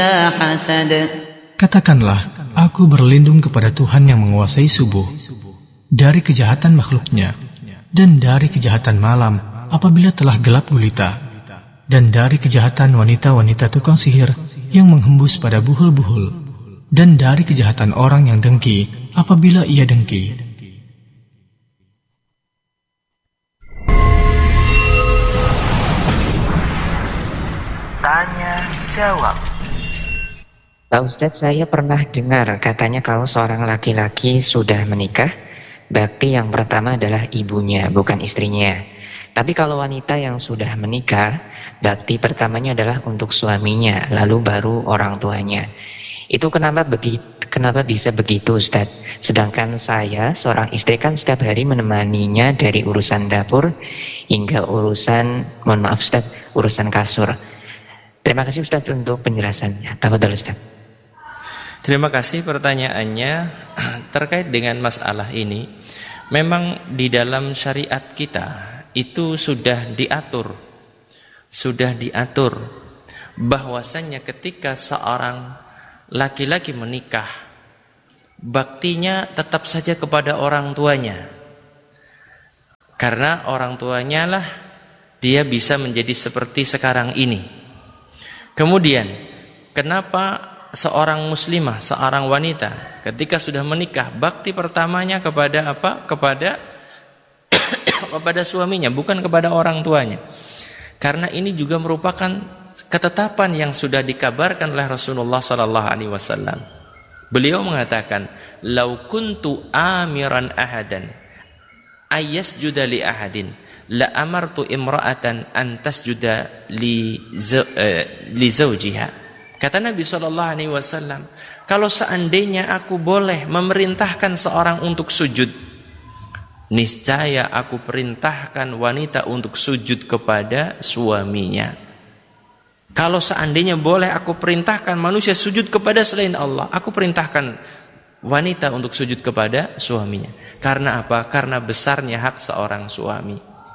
حسد. Katakanlah, aku berlindung kepada Tuhan yang menguasai subuh, dari kejahatan makhluknya, dan dari kejahatan malam apabila telah gelap gulita, dan dari kejahatan wanita-wanita tukang sihir yang menghembus pada buhul-buhul, dan dari kejahatan orang yang dengki apabila ia dengki. Tanya jawab. Pak Ustadz, saya pernah dengar katanya kalau seorang laki-laki sudah menikah, bakti yang pertama adalah ibunya, bukan istrinya. Tapi kalau wanita yang sudah menikah, bakti pertamanya adalah untuk suaminya, lalu baru orang tuanya. Itu kenapa bisa begitu, Ustadz? Sedangkan saya, seorang istri kan setiap hari menemaninya dari urusan dapur hingga urusan, mohon maaf Ustadz, urusan kasur. Terima kasih Ustadz untuk penjelasannya. Tafadhol Ustadz. Terima kasih pertanyaannya. Terkait dengan masalah ini, memang di dalam syariat kita itu sudah diatur bahwasannya ketika seorang laki-laki menikah, baktinya tetap saja kepada orang tuanya, karena orang tuanya lah dia bisa menjadi seperti sekarang ini. Kemudian kenapa seorang muslimah, seorang wanita ketika sudah menikah, bakti pertamanya kepada apa? Kepada suaminya, bukan kepada orang tuanya. Karena ini juga merupakan ketetapan yang sudah dikabarkan oleh Rasulullah sallallahu alaihi wasallam. Beliau mengatakan, "Lau kuntu amiran ahadan ayyasjuda li ahadin la amartu imra'atan an tasjuda li zawjiha." Kata Nabi SAW, kalau seandainya aku boleh memerintahkan seorang untuk sujud, niscaya aku perintahkan wanita untuk sujud kepada suaminya. Kalau seandainya boleh aku perintahkan manusia sujud kepada selain Allah, aku perintahkan wanita untuk sujud kepada suaminya. Karena apa? Karena besarnya hak seorang suami.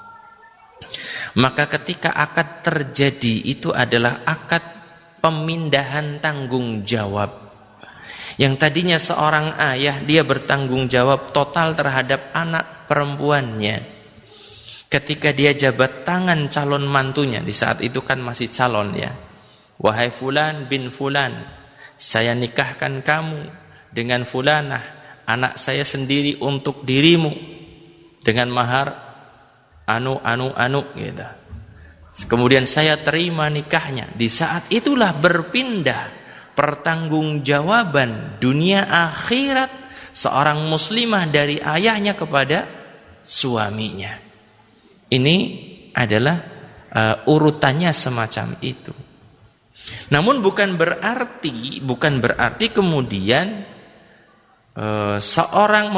Maka ketika akad terjadi, itu adalah akad pemindahan tanggung jawab. Yang tadinya seorang ayah, dia bertanggung jawab total terhadap anak perempuannya. Ketika dia jabat tangan calon mantunya, di saat itu kan masih calon ya. Wahai fulan bin fulan, saya nikahkan kamu dengan fulanah, anak saya sendiri untuk dirimu, dengan mahar anu gitu. Kemudian saya terima nikahnya. Di saat itulah berpindah pertanggungjawaban dunia akhirat seorang muslimah dari ayahnya kepada suaminya. Ini adalah urutannya semacam itu. Namun bukan berarti kemudian seorang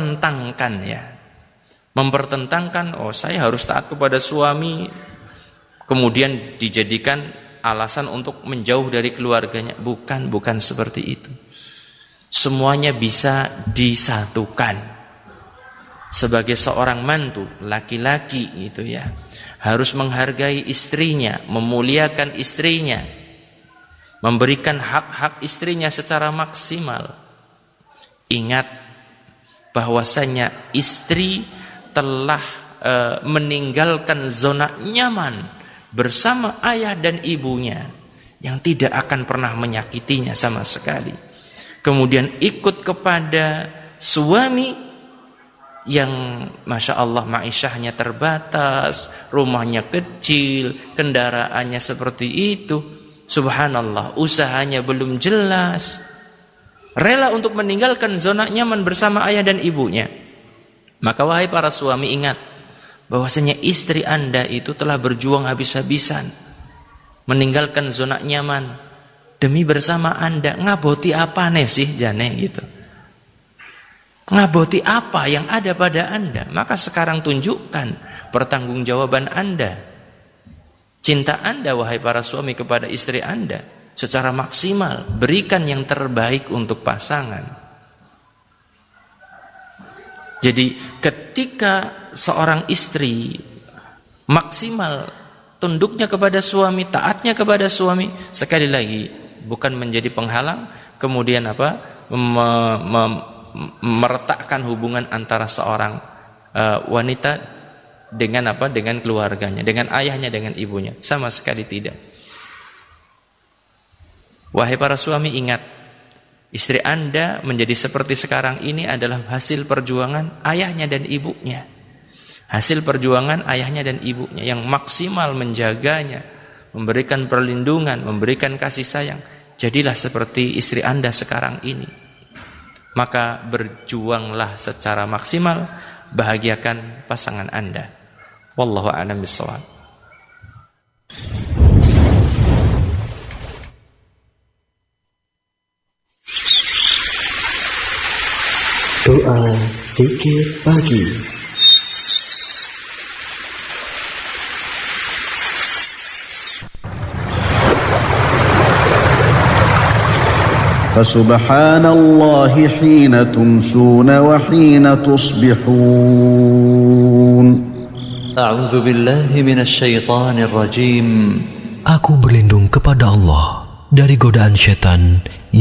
mempertentangkan, oh saya harus taat kepada suami, kemudian dijadikan alasan untuk menjauh dari keluarganya. Bukan seperti itu. Semuanya bisa disatukan. Sebagai seorang mantu, laki-laki gitu ya, harus menghargai istrinya, memuliakan istrinya, memberikan hak-hak istrinya secara maksimal. Ingat bahwasanya istri telah meninggalkan zona nyaman bersama ayah dan ibunya yang tidak akan pernah menyakitinya sama sekali. Kemudian ikut kepada suami yang Masya Allah ma'isyahnya terbatas, rumahnya kecil, kendaraannya seperti itu, subhanallah, usahanya belum jelas, rela untuk meninggalkan zona nyaman bersama ayah dan ibunya. Maka wahai para suami, ingat bahwasanya istri Anda itu telah berjuang habis-habisan meninggalkan zona nyaman demi bersama Anda. Ngaboti apa nih sih jane gitu? Ngaboti apa yang ada pada Anda? Maka sekarang tunjukkan pertanggungjawaban Anda, cinta Anda wahai para suami kepada istri Anda secara maksimal. Berikan yang terbaik untuk pasangan. Jadi ketika seorang istri maksimal tunduknya kepada suami, taatnya kepada suami, sekali lagi bukan menjadi penghalang, kemudian meretakkan hubungan antara seorang wanita dengan dengan keluarganya, dengan ayahnya, dengan ibunya. Sama sekali tidak. Wahai para suami, ingat, istri Anda menjadi seperti sekarang ini adalah hasil perjuangan ayahnya dan ibunya. Hasil perjuangan ayahnya dan ibunya yang maksimal menjaganya, memberikan perlindungan, memberikan kasih sayang. Jadilah seperti istri Anda sekarang ini. Maka berjuanglah secara maksimal, bahagiakan pasangan Anda. Wallahu a'lam bishawab. Doa zikir pagi. Fasubhanallahi hina tumsuna wa hina tusbihun. A'udzu billahi minasy syaithanir rajim. Aku berlindung kepada Allah dari godaan syaitan